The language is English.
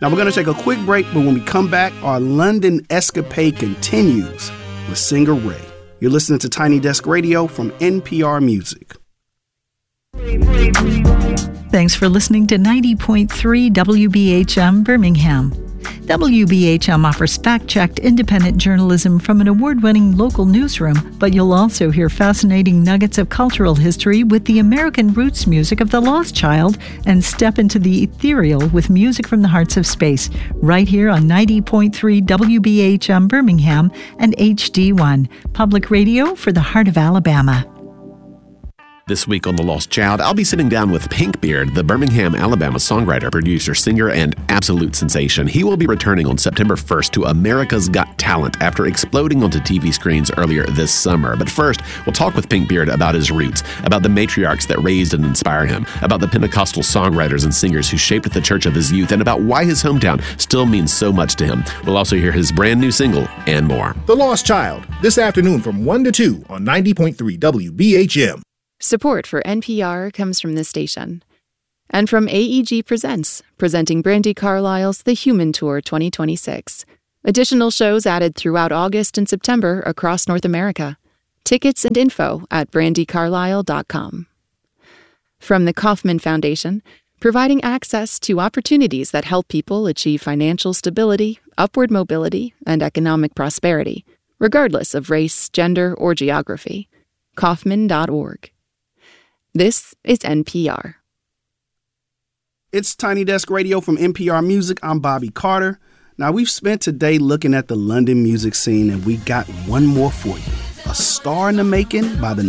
Now we're going to take a quick break, but when we come back, our London escapade continues with singer Ray. You're listening to Tiny Desk Radio from NPR Music. Thanks for listening to 90.3 WBHM Birmingham. WBHM offers fact-checked independent journalism from an award-winning local newsroom, but you'll also hear fascinating nuggets of cultural history with the American roots music of The Lost Child and step into the ethereal with music from the hearts of space, right here on 90.3 WBHM Birmingham and HD1, public radio for the heart of Alabama. This week on The Lost Child, I'll be sitting down with Pinkbeard, the Birmingham, Alabama songwriter, producer, singer, and absolute sensation. He will be returning on September 1st to America's Got Talent after exploding onto TV screens earlier this summer. But first, we'll talk with Pinkbeard about his roots, about the matriarchs that raised and inspired him, about the Pentecostal songwriters and singers who shaped the church of his youth, and about why his hometown still means so much to him. We'll also hear his brand new single and more. The Lost Child, this afternoon from 1 to 2 on 90.3 WBHM. Support for NPR comes from this station. And from AEG Presents, presenting Brandi Carlile's The Human Tour 2026. Additional shows added throughout August and September across North America. Tickets and info at brandicarlile.com. From the Kauffman Foundation, providing access to opportunities that help people achieve financial stability, upward mobility, and economic prosperity, regardless of race, gender, or geography. Kauffman.org. This is NPR. It's Tiny Desk Radio from NPR Music. I'm Bobby Carter. Now, we've spent today looking at the London music scene, and we got one more for you. A star in the making by the